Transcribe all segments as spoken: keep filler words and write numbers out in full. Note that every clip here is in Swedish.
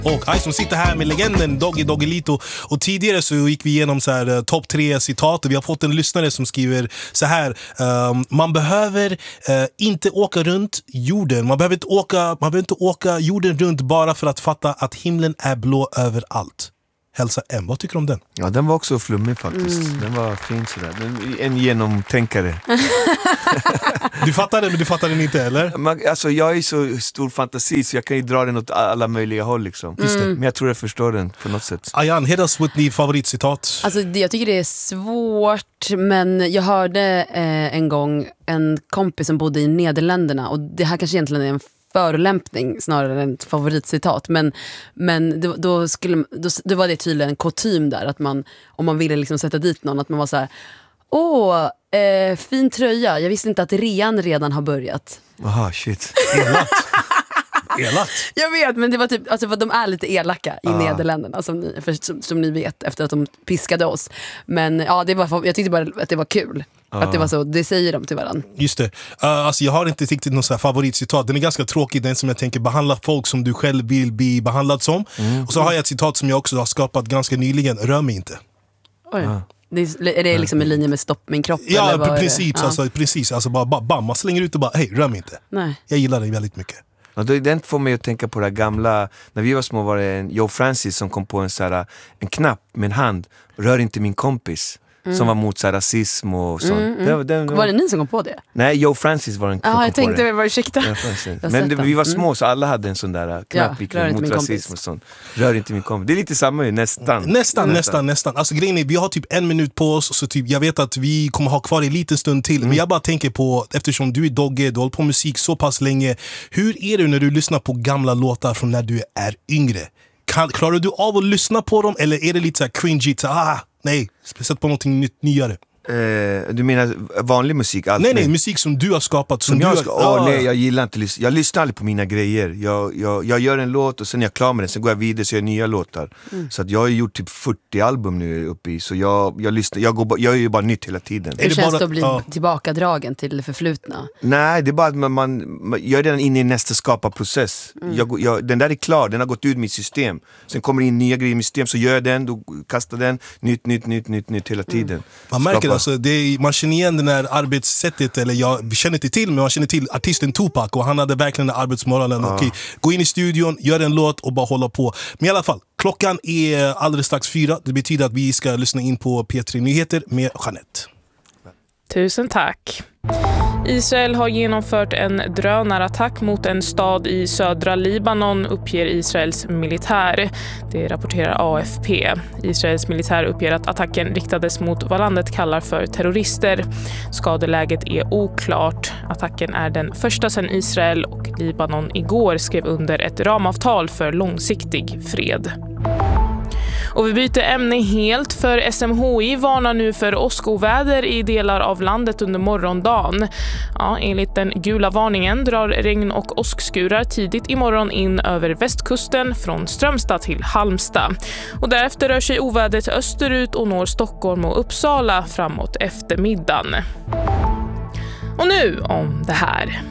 Och Ison sitter här med legenden Doggy Doggelito. Och tidigare så gick vi igenom så här uh, topp tre citat. Och vi har fått en lyssnare som skriver så här: um, man behöver uh, inte åka runt jorden. Man behöver inte åka, man behöver inte åka jorden runt bara för att fatta att himlen är blå överallt. Hälsa M. Vad tycker du om den? Ja, den var också flummig faktiskt. Mm. Den var fin sådär. Den, en genomtänkare. Du fattar den, men du fattar den inte, eller? Man, alltså, jag är så stor fantasi så jag kan ju dra den åt alla möjliga håll liksom. Just det. Men jag tror jag förstår den på något sätt. Ayan, hit us with din favoritcitat. Alltså, jag tycker det är svårt, men jag hörde eh, en gång en kompis som bodde i Nederländerna, och det här kanske egentligen är en förolämpning snarare än ett favoritcitat, men, men då, då, skulle, då, då var det tydligen en kutym där, att man, om man ville liksom sätta dit någon, att man var så här: åh, eh, fin tröja, jag visste inte att rean redan har börjat. Aha, shit. Elakt. Elakt. Jag vet, men det var typ, alltså, för de är lite elaka i ah. Nederländerna, som ni, för, som, som ni vet, efter att de piskade oss. Men ja, det var, jag tyckte bara att det var kul. Ah. Att det var så, det säger de till varandra. Just det. Uh, alltså jag har inte riktigt någon så här favoritcitat. Den är ganska tråkig, den som jag tänker: behandla folk som du själv vill bli behandlad som. Mm. Och så har jag ett citat som jag också har skapat ganska nyligen: rör mig inte. Oj. Ah. Det är, är det liksom en linje med stopp min kropp? Ja, eller precis, ja. Alltså, precis. Alltså bara, bara bam, man slänger ut och bara: hej, rör mig inte. Nej. Jag gillar det väldigt mycket. Ja, den får mig att tänka på det gamla. När vi var små var det en Joe Francis som kom på en, så här, en knapp med en hand: rör inte min kompis. Mm. Som var mot så här, rasism och sånt. Mm, mm. Den, den, den, var det ni som kom på det? Nej, Joe Francis var den som ah, kom jag på tänkte, det. var ursäkta. Men det, vi var små, mm. så alla hade en sån där knapp ja, mot rasism kompis. Och sånt. Rör inte min kompis. Det är lite samma ju, nästan. Nästan, nästan, nästan, nästan. Alltså grejen är, vi har typ en minut på oss, så typ, jag vet att vi kommer ha kvar en liten stund till. Mm. Men jag bara tänker på, eftersom du är Dogge, du har hållit på musik så pass länge. Hur är det när du lyssnar på gamla låtar från när du är yngre? Kan, klarar du av att lyssna på dem, eller är det lite så här cringy? Så, ah, nej, sätt på någonting nytt, nyare. Eh, du menar vanlig musik? Allt nej, nej, musik som du har skapat. Som, som du jag, har, ska, åh, nej, jag gillar inte lyssna. Jag lyssnar aldrig på mina grejer. Jag, jag, jag gör en låt och sen är jag klar med den. Sen går jag vidare så gör jag nya låtar. Mm. Så att jag har gjort typ fyrtio album nu uppe i. Så jag, jag lyssnar, jag, går, jag gör ju bara nytt hela tiden. Hur känns bara, det att bli ja. tillbakadragen till det förflutna? Nej, det är bara att man, man, man jag är redan inne i nästa skaparprocess. Mm. Jag, jag, den där är klar, den har gått ut mitt system. Sen kommer det in nya grejer i mitt system, så gör jag den, då kastar den. Nytt, nytt, nytt, nytt, nytt hela tiden. Mm. Man märker Skapa. Alltså, det är, man känner igen den här arbetssättet, eller jag känner inte till, men man känner till artisten Tupac, och han hade verkligen den arbetsmoralen. Ja. Okej, gå in i studion, gör en låt och bara hålla på. Men i alla fall, klockan är alldeles strax fyra. Det betyder att vi ska lyssna in på P tre Nyheter med Jeanette. Tusen tack. Israel har genomfört en drönarattack mot en stad i södra Libanon, uppger Israels militär. Det rapporterar A F P. Israels militär uppger att attacken riktades mot vad landet kallar för terrorister. Skadeläget är oklart. Attacken är den första sedan Israel och Libanon igår skrev under ett ramavtal för långsiktig fred. Och vi byter ämne helt, för S M H I varnar nu för åskoväder i delar av landet under morgondagen. Ja, enligt den gula varningen drar regn- och åskskurar tidigt imorgon in över västkusten från Strömstad till Halmstad. Och därefter rör sig ovädret österut och når Stockholm och Uppsala framåt eftermiddagen. Och nu om det här.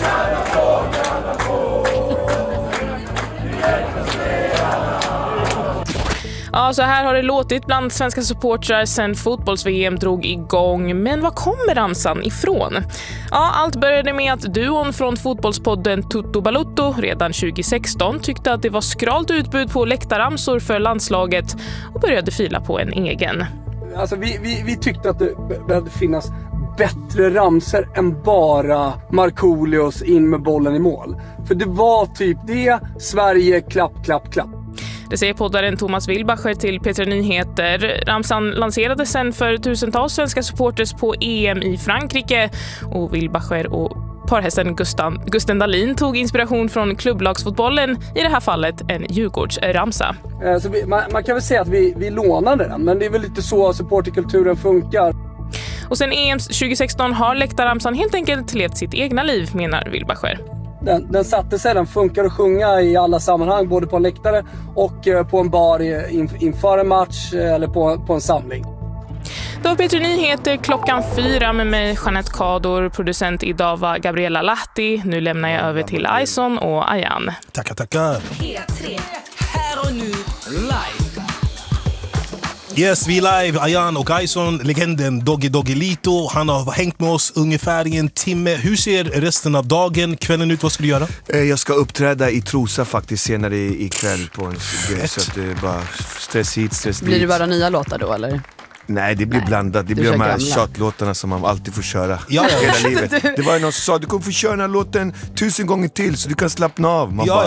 Ja, så här har det låtit bland svenska supportrar sen fotbolls-V M drog igång. Men var kommer ramsan ifrån? Ja, allt började med att duon från fotbollspodden Tutto Balutto redan tjugo sexton tyckte att det var skralt utbud på läktarramsor för landslaget och började fila på en egen. Alltså vi, vi, vi tyckte att det behövde finnas bättre ramser än bara Markoolios in med bollen i mål. För det var typ det, Sverige, klapp, klapp, klapp. Det säger poddaren Thomas Wilbacher till P tre Nyheter. Ramsan lanserades sen för tusentals svenska supporters på E M i Frankrike. Och Wilbacher och parhästen Gusten, Gusten Dahlin tog inspiration från klubblagsfotbollen, i det här fallet en Djurgårdsramsa. Så vi, man, man kan väl säga att vi, vi lånade den, men det är väl lite så supporterkulturen funkar. Och sen E M tjugo sexton har läktarramsan helt enkelt levt sitt egna liv, menar Wilbacher. Den, den satte sig, den funkar att sjunga i alla sammanhang, både på en läktare och på en bar in, inför en match eller på, på en samling. Det var P tre Nyheter klockan fyra med mig, Jeanette Kador, producent idag var Gabriella Lahti. Nu lämnar jag över till Ison och Ayan. Tackar, tackar. P tre. nu live. Yes, vi är live. Ayan och Aison, legenden Doggy Doggelito. Han har hängt med oss ungefär i en timme. Hur ser resten av dagen, kvällen ut? Vad ska du göra? Eh, Jag ska uppträda i Trosa faktiskt senare i- ikväll på en grej, så att det är bara stress hit, stress dit. Blir det bara nya låtar då eller? Nej, det blir Nej, blandat. Det du blir de kör här gamla. tjatlåtarna som man alltid får köra Ja, ja. hela livet. Det var ju någon som sa, du kommer få köra den här låten tusen gånger till så du kan slappna av. Man Ja, bara,